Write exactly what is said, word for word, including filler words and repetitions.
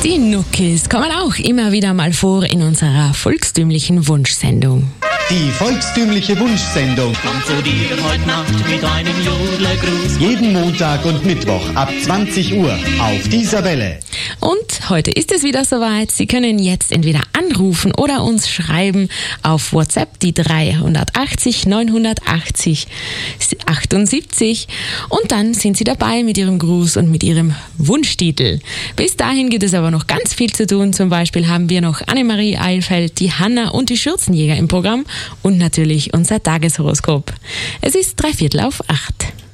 Die Nuckis kommen auch immer wieder mal vor in unserer volkstümlichen Wunschsendung. Die volkstümliche Wunschsendung kommt zu dir heute Nacht mit einem Jodlergruß. Jeden Montag und Mittwoch ab zwanzig Uhr auf dieser Welle. Und heute ist es wieder soweit. Sie können jetzt entweder anrufen oder uns schreiben auf WhatsApp die dreihundertachtzig neunhundertachtzig achtundsiebzig und dann sind Sie dabei mit Ihrem Gruß und mit Ihrem Wunschtitel. Bis dahin gibt es aber noch ganz viel zu tun. Zum Beispiel haben wir noch Annemarie Eilfeld, die Hanna und die Schürzenjäger im Programm und natürlich unser Tageshoroskop. Es ist drei Viertel auf acht.